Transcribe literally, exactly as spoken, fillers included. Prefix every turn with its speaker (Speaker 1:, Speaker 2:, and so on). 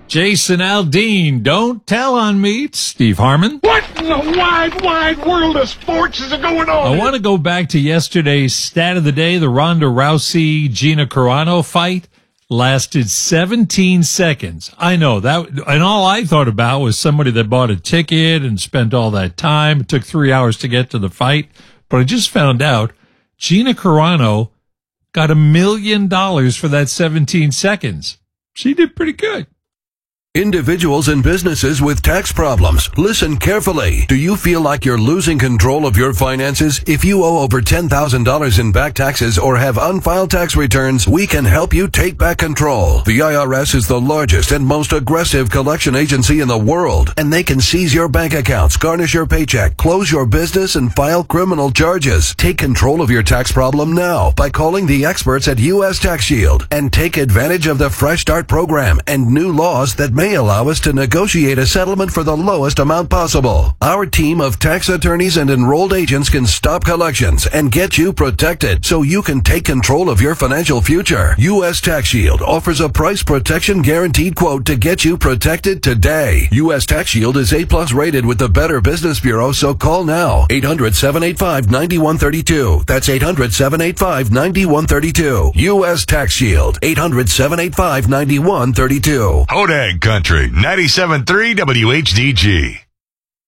Speaker 1: Jason Aldean, don't tell on me. It's Steve Harmon.
Speaker 2: What in the wide, wide world of sports is going on?
Speaker 1: I want to go back to yesterday's stat of the day. The Ronda Rousey-Gina Carano fight lasted seventeen seconds. I know that, and all I thought about was somebody that bought a ticket and spent all that time. It took three hours to get to the fight, but I just found out Gina Carano got a million dollars for that seventeen seconds. She did pretty good.
Speaker 3: Individuals and businesses with tax problems, listen carefully. Do you feel like you're losing control of your finances? If you owe over ten thousand dollars in back taxes or have unfiled tax returns, we can help you take back control. The I R S is the largest and most aggressive collection agency in the world, and they can seize your bank accounts, garnish your paycheck, close your business, and file criminal charges. Take control of your tax problem now by calling the experts at U S Tax Shield and take advantage of the Fresh Start program and new laws that may allow us to negotiate a settlement for the lowest amount possible. Our team of tax attorneys and enrolled agents can stop collections and get you protected so you can take control of your financial future. U S Tax Shield offers a price protection guaranteed quote to get you protected today. U S Tax Shield is A plus rated with the Better Business Bureau, so call now. eight hundred, seven eight five, nine one three two. That's eight hundred, seven eight five, nine one three two. U S Tax Shield. eight hundred, seven eight five, nine one three two.
Speaker 4: Hodag Country, ninety-seven point three W H D G.